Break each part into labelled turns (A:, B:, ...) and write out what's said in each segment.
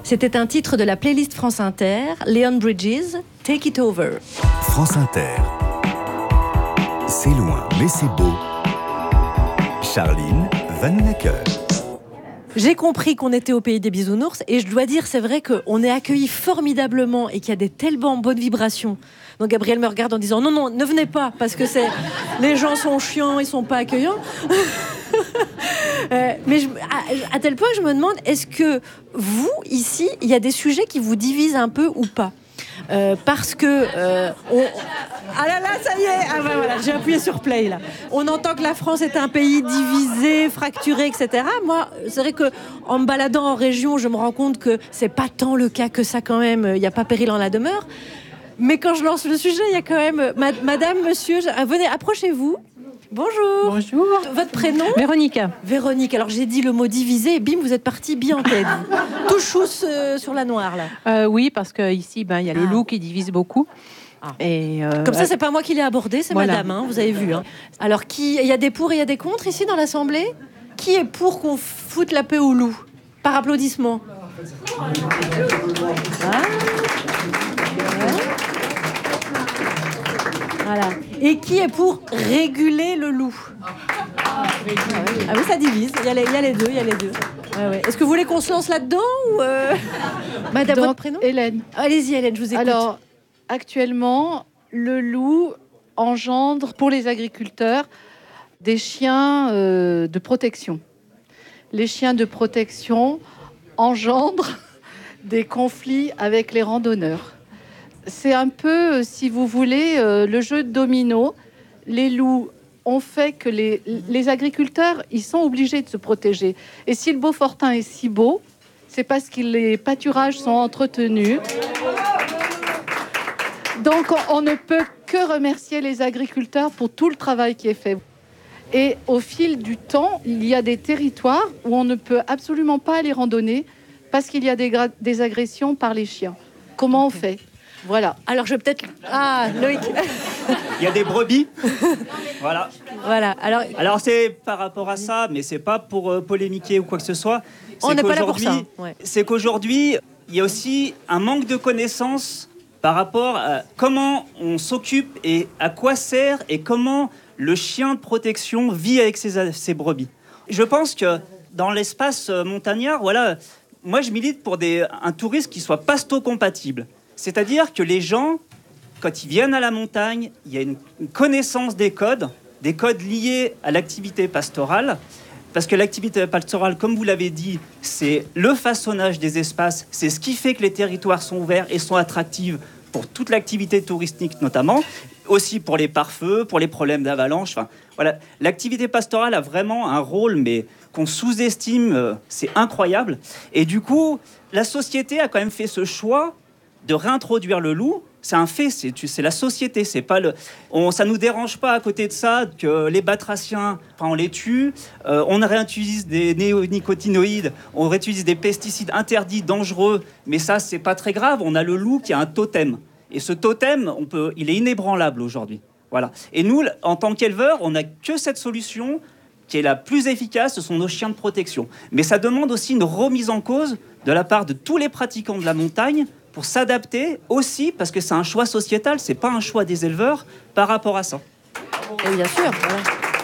A: C'était un titre de la playlist France Inter, Leon Bridges, Take It Over.
B: France Inter. C'est loin, mais c'est beau. Charline Vanhoenacker.
A: J'ai compris qu'on était au pays des bisounours et je dois dire, c'est vrai qu'on est accueillis formidablement et qu'il y a des tellement bonnes vibrations. Donc Gabriel me regarde en disant non, ne venez pas parce que les gens sont chiants, ils sont pas accueillants. Mais à tel point que je me demande, est-ce que vous, ici, il y a des sujets qui vous divisent un peu ou pas ? Parce que ah là, ça y est, ah ben voilà, j'ai appuyé sur play là. On entend que la France est un pays divisé, fracturé, etc. Moi, c'est vrai que en me baladant en région, je me rends compte que c'est pas tant le cas que ça quand même. Il n'y a pas péril en la demeure. Mais quand je lance le sujet, il y a quand même Madame, Monsieur, venez, approchez-vous. Bonjour.
C: Bonjour.
A: Votre prénom ?
C: Véronique.
A: Véronique. Alors j'ai dit le mot divisé et bim, vous êtes partie bien en tête. Tout chousse sur la noire là.
C: Oui, parce qu'ici, il y a le loup qui divise beaucoup. Et
A: comme ça, c'est pas moi qui l'ai abordé, c'est
C: voilà.
A: Madame, vous avez vu. Alors, il y a des pour et il y a des contre ici dans l'Assemblée ? Qui est pour qu'on foute la paix au loup ? Par applaudissement. Voilà. Et qui est pour réguler le loup ? Ah oui, ça divise. Il y a les deux. Ouais. Est-ce que vous voulez qu'on se lance là-dedans ou Madame, votre prénom ?
D: Hélène.
A: Allez-y, Hélène, je vous écoute.
D: Alors, actuellement, le loup engendre pour les agriculteurs des chiens de protection. Les chiens de protection engendrent des conflits avec les randonneurs. C'est un peu, si vous voulez, le jeu de domino. Les loups ont fait que les agriculteurs, ils sont obligés de se protéger. Et si le Beaufortain est si beau, c'est parce que les pâturages sont entretenus. Donc, on ne peut que remercier les agriculteurs pour tout le travail qui est fait. Et au fil du temps, il y a des territoires où on ne peut absolument pas aller randonner parce qu'il y a des agressions par les chiens. Comment on fait ? Voilà.
A: Alors, je vais peut-être... Ah, Loïc.
E: Il y a des brebis. Voilà. Alors, c'est par rapport à ça, mais c'est pas pour polémiquer ou quoi que ce soit.
A: On n'est pas là pour ça.
E: Ouais. C'est qu'aujourd'hui, il y a aussi un manque de connaissances par rapport à comment on s'occupe et à quoi sert et comment le chien de protection vit avec ses brebis. Je pense que dans l'espace montagnard, moi je milite pour un tourisme qui soit pasto-compatible. C'est-à-dire que les gens, quand ils viennent à la montagne, il y a une connaissance des codes liés à l'activité pastorale. Parce que l'activité pastorale, comme vous l'avez dit, c'est le façonnage des espaces. C'est ce qui fait que les territoires sont ouverts et sont attractifs pour toute l'activité touristique notamment. Aussi pour les pare-feux, pour les problèmes d'avalanche. Enfin, voilà. L'activité pastorale a vraiment un rôle, mais qu'on sous-estime, c'est incroyable. Et du coup, la société a quand même fait ce choix de réintroduire le loup. C'est un fait, c'est la société, c'est pas ça nous dérange pas à côté de ça que les batraciens, on les tue, on réutilise des néonicotinoïdes, on réutilise des pesticides interdits, dangereux, mais ça c'est pas très grave. On a le loup qui a un totem, et ce totem, il est inébranlable aujourd'hui. Voilà. Et nous, en tant qu'éleveurs, on n'a que cette solution qui est la plus efficace, ce sont nos chiens de protection. Mais ça demande aussi une remise en cause de la part de tous les pratiquants de la montagne pour s'adapter aussi, parce que c'est un choix sociétal, c'est pas un choix des éleveurs par rapport à ça.
A: Et bien sûr. Voilà.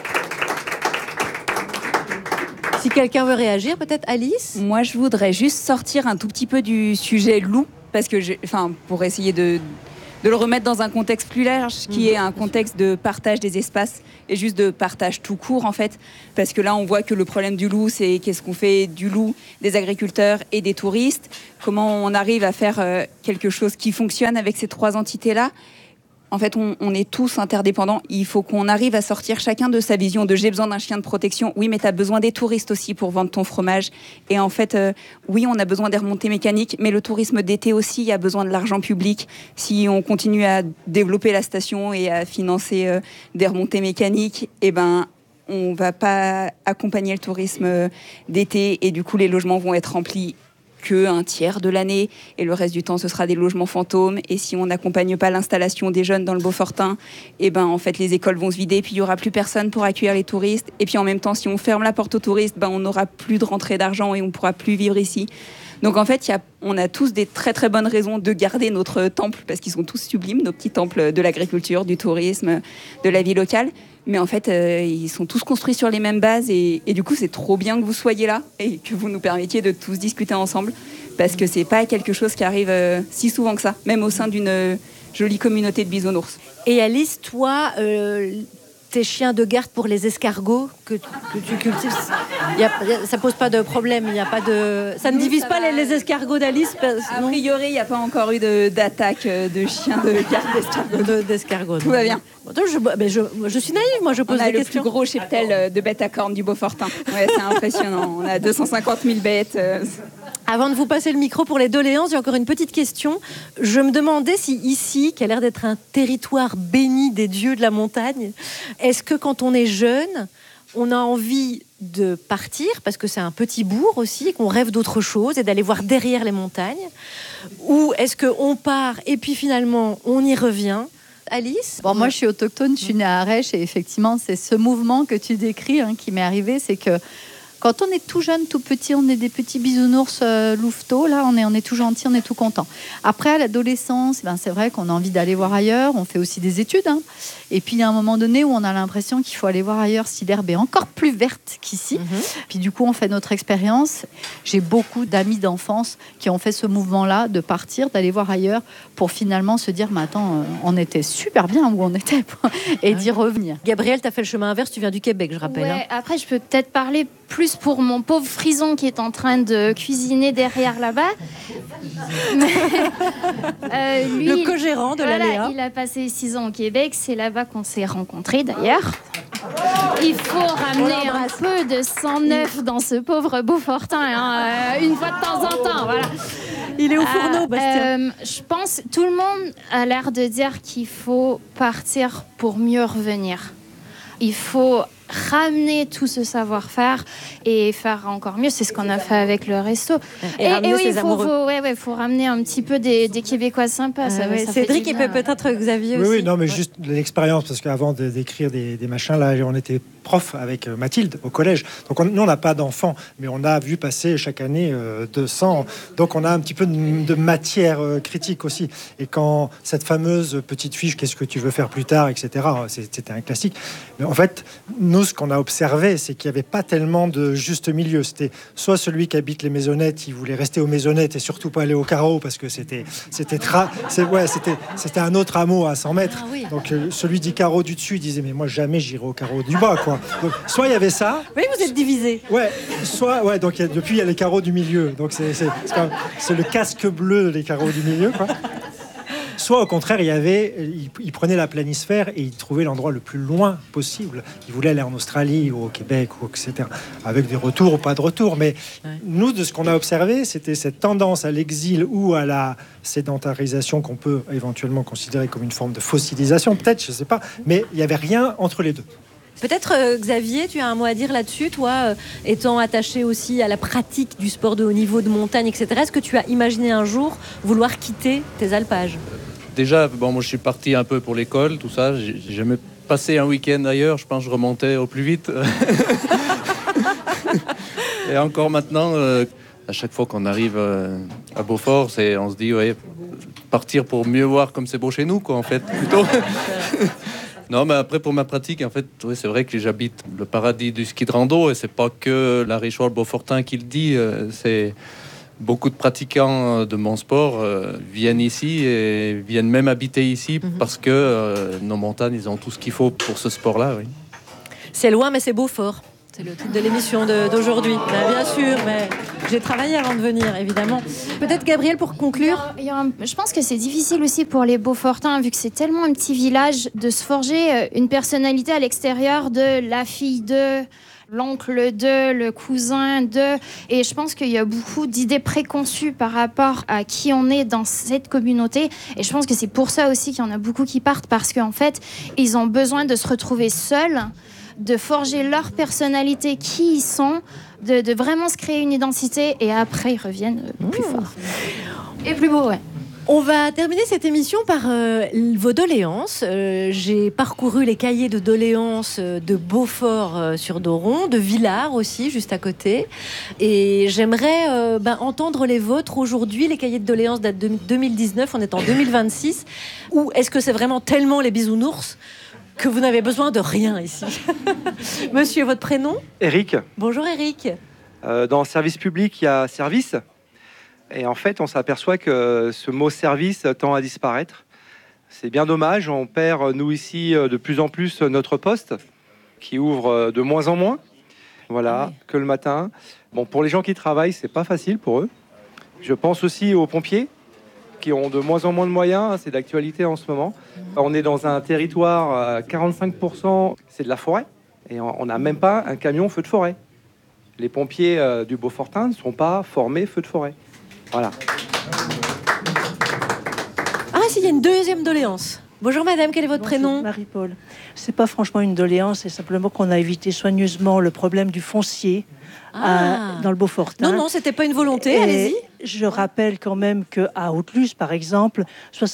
A: Si quelqu'un veut réagir, peut-être Alice ?
F: Moi, je voudrais juste sortir un tout petit peu du sujet loup, parce que pour essayer de le remettre dans un contexte plus large, qui est un contexte de partage des espaces et juste de partage tout court, en fait. Parce que là, on voit que le problème du loup, c'est qu'est-ce qu'on fait du loup, des agriculteurs et des touristes. Comment on arrive à faire quelque chose qui fonctionne avec ces trois entités-là. En fait, on est tous interdépendants. Il faut qu'on arrive à sortir chacun de sa vision de « j'ai besoin d'un chien de protection ». Oui, mais tu as besoin des touristes aussi pour vendre ton fromage. Et en fait, oui, on a besoin des remontées mécaniques, mais le tourisme d'été aussi a besoin de l'argent public. Si on continue à développer la station et à financer des remontées mécaniques, on va pas accompagner le tourisme d'été. Et du coup, les logements vont être remplis qu'un tiers de l'année, et le reste du temps ce sera des logements fantômes. Et si on n'accompagne pas l'installation des jeunes dans le Beaufortain, en fait les écoles vont se vider, puis il y aura plus personne pour accueillir les touristes. Et puis en même temps, si on ferme la porte aux touristes, on n'aura plus de rentrée d'argent et on pourra plus vivre ici. Donc en fait, on a tous des très très bonnes raisons de garder notre temple, parce qu'ils sont tous sublimes, nos petits temples de l'agriculture, du tourisme, de la vie locale. Mais en fait, ils sont tous construits sur les mêmes bases et du coup, c'est trop bien que vous soyez là et que vous nous permettiez de tous discuter ensemble, parce que c'est pas quelque chose qui arrive si souvent que ça, même au sein d'une jolie communauté de bisounours.
A: Et Alice, toi, tes chiens de garde pour les escargots que tu cultives, ça pose pas de problème, il y a pas de... Ça ne divise pas les escargots d'Alice
F: A priori, il n'y a pas encore eu d'attaque de chiens de garde
A: d'escargots.
F: Tout va bien.
A: Je suis naïve, moi, je pose des questions. On a
F: le plus gros cheptel de bêtes à cornes du Beaufortin. Ouais, c'est impressionnant. On a 250 000 bêtes.
A: Avant de vous passer le micro pour les doléances, j'ai encore une petite question. Je me demandais si ici, qui a l'air d'être un territoire béni des dieux de la montagne, est-ce que quand on est jeune, on a envie de partir, parce que c'est un petit bourg aussi, qu'on rêve d'autre chose et d'aller voir derrière les montagnes, ou est-ce qu'on part et puis finalement on y revient? Alice?
D: Bon, moi je suis autochtone, je suis née à Arèche et effectivement c'est ce mouvement que tu décris qui m'est arrivé, c'est que quand on est tout jeune, tout petit, on est des petits bisounours louveteaux, là on est tout gentil, on est tout content. Après à l'adolescence, c'est vrai qu'on a envie d'aller voir ailleurs, on fait aussi des études, et puis il y a un moment donné où on a l'impression qu'il faut aller voir ailleurs si l'herbe est encore plus verte qu'ici. Puis du coup on fait notre expérience. J'ai beaucoup d'amis d'enfance qui ont fait ce mouvement-là de partir, d'aller voir ailleurs pour finalement se dire, mais attends, on était super bien où on était et d'y revenir.
A: Gabrielle, tu as fait le chemin inverse, tu viens du Québec, je rappelle.
G: Ouais, après je peux peut-être parler plus pour mon pauvre frison qui est en train de cuisiner derrière là-bas. Lui,
A: le co-gérant de l'Aléa.
G: Il a passé 6 ans au Québec, c'est là-bas qu'on s'est rencontrés d'ailleurs. Il faut ramener un peu de sang neuf dans ce pauvre Beaufortin, une fois de temps en temps, voilà.
A: Il est au fourneau, Bastien.
G: Je pense tout le monde a l'air de dire qu'il faut partir pour mieux revenir. Il faut ramener tout ce savoir-faire et faire encore mieux. C'est ce qu'on a fait avec le resto. Et oui, il faut ramener un petit peu des Québécois sympas. Ça
A: Cédric et peut-être Xavier aussi.
H: Oui, non, mais juste l'expérience, parce qu'avant d'écrire des machins, là, on était prof avec Mathilde au collège. Donc nous, on n'a pas d'enfants, mais on a vu passer chaque année 200. Donc on a un petit peu de matière critique aussi. Et quand cette fameuse petite fiche, qu'est-ce que tu veux faire plus tard, etc., c'était un classique. Mais en fait, nous, ce qu'on a observé, c'est qu'il n'y avait pas tellement de juste milieu. C'était soit celui qui habite les maisonnettes, il voulait rester aux maisonnettes et surtout pas aller au carreau parce que c'était un autre hameau à 100 mètres.
A: Ah, oui.
H: Donc celui du carreau du dessus disait mais moi jamais j'irai au carreau du bas, quoi. Donc, soit il y avait ça.
A: Oui, vous êtes divisés.
H: Donc depuis il y a les carreaux du milieu. Donc c'est le casque bleu des carreaux du milieu, quoi. Soit au contraire, il prenait la planisphère et il trouvait l'endroit le plus loin possible. Il voulait aller en Australie ou au Québec, etc. Avec des retours ou pas de retour. Mais nous, de ce qu'on a observé, c'était cette tendance à l'exil ou à la sédentarisation qu'on peut éventuellement considérer comme une forme de fossilisation, peut-être, je ne sais pas. Mais il n'y avait rien entre les deux.
A: Peut-être, Xavier, tu as un mot à dire là-dessus, toi, étant attaché aussi à la pratique du sport de haut niveau, de montagne, etc. Est-ce que tu as imaginé un jour vouloir quitter tes alpages ?
I: Déjà, moi je suis parti un peu pour l'école, tout ça. J'ai jamais passé un week-end ailleurs. Je pense que je remontais au plus vite. Et encore maintenant, à chaque fois qu'on arrive à Beaufort, on se dit, partir pour mieux voir comme c'est beau chez nous, quoi, en fait, plutôt. Non, mais après, pour ma pratique, en fait, c'est vrai que j'habite le paradis du ski de rando et c'est pas que la Richard Beaufortin qui le dit, c'est... Beaucoup de pratiquants de mon sport viennent ici et viennent même habiter ici parce que nos montagnes, ils ont tout ce qu'il faut pour ce sport-là. Oui.
A: C'est loin, mais c'est Beaufort. C'est le titre de l'émission d'aujourd'hui. Bien sûr, mais j'ai travaillé avant de venir, évidemment. Peut-être, Gabrielle, pour conclure.
G: Je pense que c'est difficile aussi pour les Beaufortins, vu que c'est tellement un petit village, de se forger une personnalité à l'extérieur de la fille de... l'oncle de, le cousin de... Et je pense qu'il y a beaucoup d'idées préconçues par rapport à qui on est dans cette communauté. Et je pense que c'est pour ça aussi qu'il y en a beaucoup qui partent, parce qu'en fait, ils ont besoin de se retrouver seuls, de forger leur personnalité, qui ils sont, de vraiment se créer une identité, et après, ils reviennent plus forts. Et plus beau, ouais.
A: On va terminer cette émission par vos doléances. J'ai parcouru les cahiers de doléances de Beaufort-sur-Doron, de Villars aussi, juste à côté. Et j'aimerais entendre les vôtres aujourd'hui. Les cahiers de doléances datent de 2019, on est en 2026. Ou est-ce que c'est vraiment tellement les bisounours que vous n'avez besoin de rien ici? Monsieur, votre prénom?
J: Eric.
A: Bonjour Eric.
J: Dans service public, il y a service. Et en fait, on s'aperçoit que ce mot service tend à disparaître. C'est bien dommage. On perd, nous ici, de plus en plus notre poste, qui ouvre de moins en moins. Voilà, que le matin. Bon, pour les gens qui travaillent, c'est pas facile pour eux. Je pense aussi aux pompiers, qui ont de moins en moins de moyens. C'est d'actualité en ce moment. On est dans un territoire, 45%, c'est de la forêt. Et on n'a même pas un camion feu de forêt. Les pompiers du Beaufortain ne sont pas formés feu de forêt. Voilà.
A: Ah, s'il y a une deuxième doléance. Bonjour madame, quel est votre prénom?
K: Marie-Paul. C'est pas franchement une doléance, c'est simplement qu'on a évité soigneusement le problème du foncier dans le Beaufortain.
A: Non, c'était pas une volonté, allez-y.
K: Je rappelle quand même qu'à Haute-Luce, par exemple,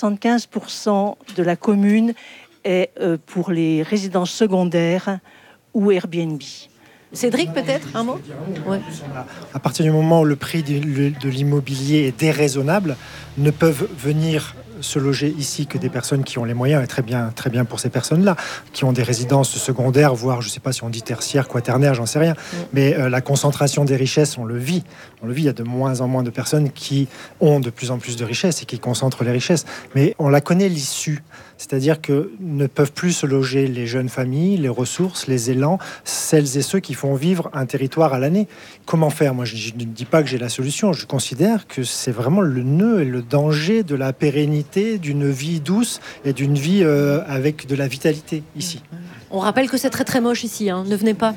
K: 75% de la commune est pour les résidences secondaires ou Airbnb.
A: Cédric, peut-être, un mot? Ouais.
H: À partir du moment où le prix de l'immobilier est déraisonnable, ne peuvent venir se loger ici que des personnes qui ont les moyens, et très bien pour ces personnes-là, qui ont des résidences secondaires, voire, je ne sais pas si on dit tertiaire, quaternaire, j'en sais rien. Mais la concentration des richesses, on le vit. Il y a de moins en moins de personnes qui ont de plus en plus de richesses et qui concentrent les richesses. Mais on la connaît, l'issue. C'est-à-dire que ne peuvent plus se loger les jeunes familles, les ressources, les élans, celles et ceux qui font vivre un territoire à l'année. Comment faire? Moi, je ne dis pas que j'ai la solution. Je considère que c'est vraiment le nœud et le danger de la pérennité, d'une vie douce et d'une vie avec de la vitalité ici.
A: On rappelle que c'est très très moche ici, ne venez pas.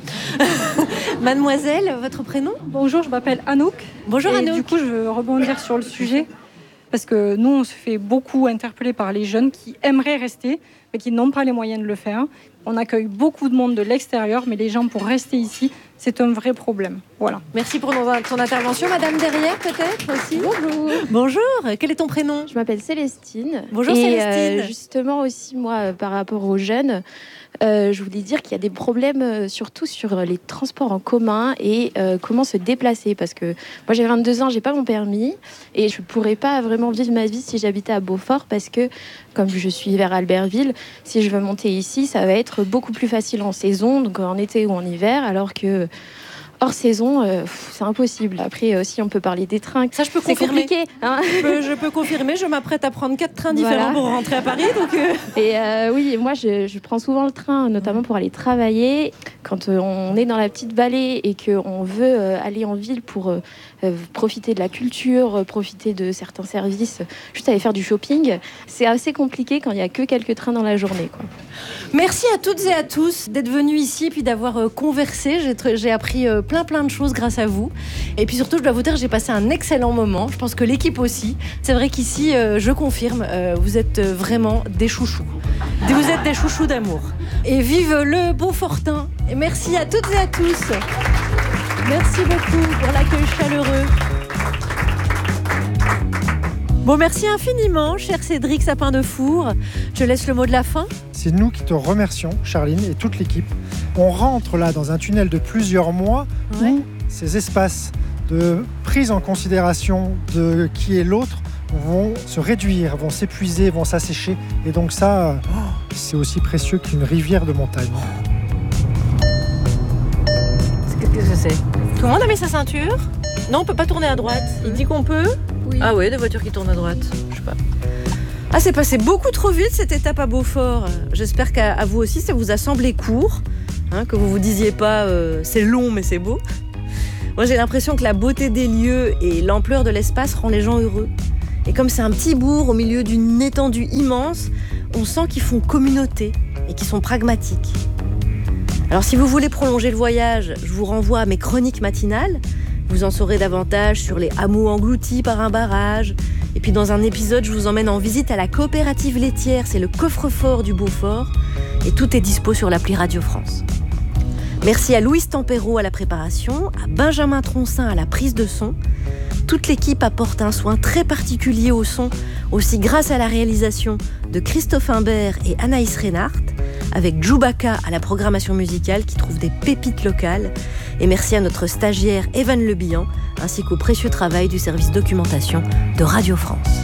A: Mademoiselle, votre prénom?
L: Bonjour, je m'appelle Anouk.
A: Bonjour Anouk.
L: Du coup, je veux rebondir sur le sujet. Parce que nous, on se fait beaucoup interpeller par les jeunes qui aimeraient rester, mais qui n'ont pas les moyens de le faire. On accueille beaucoup de monde de l'extérieur, mais les gens, pour rester ici, c'est un vrai problème. Voilà.
A: Merci pour ton intervention. Madame derrière, peut-être aussi?
M: Bonjour.
A: Bonjour. Quel est ton prénom?
M: Je m'appelle Célestine.
A: Bonjour Célestine.
M: Justement aussi, moi, par rapport aux jeunes, je voulais dire qu'il y a des problèmes surtout sur les transports en commun et comment se déplacer. Parce que moi, j'ai 22 ans, j'ai pas mon permis et je pourrais pas vraiment vivre ma vie si j'habitais à Beaufort parce que, comme je suis vers Albertville, si je veux monter ici, ça va être beaucoup plus facile en saison, donc en été ou en hiver, alors que hors saison, c'est impossible. Après aussi, on peut parler des trains.
A: Ça, je peux confirmer.
M: C'est compliqué.
A: Je peux confirmer. Je m'apprête à prendre 4 trains différents pour rentrer à Paris. Donc
M: Et oui, moi, je prends souvent le train, notamment pour aller travailler. Quand on est dans la petite vallée et qu'on veut aller en ville pour profiter de la culture, profiter de certains services, juste aller faire du shopping, c'est assez compliqué quand il n'y a que quelques trains dans la journée, quoi.
A: Merci à toutes et à tous d'être venus ici et puis d'avoir conversé. J'ai appris plein de choses grâce à vous. Et puis surtout, je dois vous dire, j'ai passé un excellent moment. Je pense que l'équipe aussi. C'est vrai qu'ici, je confirme, vous êtes vraiment des chouchous. Vous êtes des chouchous d'amour. Et vive le Beaufortain. Et merci à toutes et à tous. Merci beaucoup pour l'accueil chaleureux. Bon, merci infiniment, cher Cédric Sapin de Four. Je laisse le mot de la fin.
H: C'est nous qui te remercions, Charline, et toute l'équipe. On rentre là dans un tunnel de plusieurs mois où ces espaces de prise en considération de qui est l'autre vont se réduire, vont s'épuiser, vont s'assécher. Et donc ça, c'est aussi précieux qu'une rivière de montagne.
A: Qu'est-ce que c'est? Tout le monde a mis sa ceinture? Non, on peut pas tourner à droite. Il dit qu'on peut? Oui. Ah ouais, des voitures qui tournent à droite. Je sais pas. Ah, c'est passé beaucoup trop vite cette étape à Beaufort. J'espère qu'à vous aussi, ça vous a semblé court. Que vous vous disiez pas c'est long mais c'est beau. Moi, j'ai l'impression que la beauté des lieux et l'ampleur de l'espace rend les gens heureux. Et comme c'est un petit bourg au milieu d'une étendue immense, on sent qu'ils font communauté et qu'ils sont pragmatiques. Alors si vous voulez prolonger le voyage, je vous renvoie à mes chroniques matinales. Vous en saurez davantage sur les hameaux engloutis par un barrage. Et puis dans un épisode, je vous emmène en visite à la coopérative laitière, c'est le coffre-fort du Beaufort. Et tout est dispo sur l'appli Radio France. Merci à Louise Tempero à la préparation, à Benjamin Troncin à la prise de son. Toute l'équipe apporte un soin très particulier au son, aussi grâce à la réalisation de Christophe Imbert et Anaïs Reinhardt, avec Djoubaka à la programmation musicale qui trouve des pépites locales. Et merci à notre stagiaire Evan Lebihan, ainsi qu'au précieux travail du service documentation de Radio France.